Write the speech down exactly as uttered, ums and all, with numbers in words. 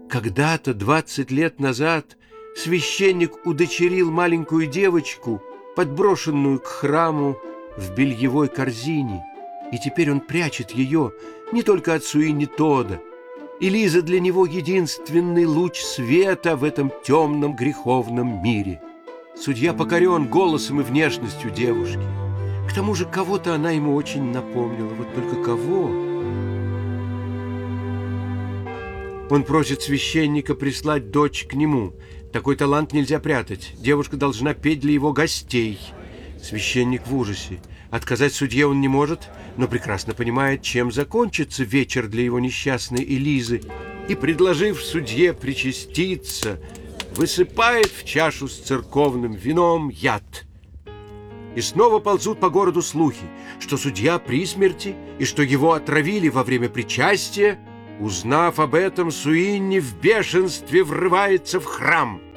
Когда-то, двадцать лет назад, священник удочерил маленькую девочку, подброшенную к храму в бельевой корзине, и теперь он прячет ее не только от Суини Тодда. И Лиза для него единственный луч света в этом темном греховном мире. Судья покорен голосом и внешностью девушки. К тому же кого-то она ему очень напомнила, вот только кого? Он просит священника прислать дочь к нему. Такой талант нельзя прятать. Девушка должна петь для его гостей. Священник в ужасе. Отказать судье он не может, но прекрасно понимает, чем закончится вечер для его несчастной Элизы, и, предложив судье причаститься, высыпает в чашу с церковным вином яд. И снова ползут по городу слухи, что судья при смерти и что его отравили во время причастия. Узнав об этом, Суинни в бешенстве врывается в храм.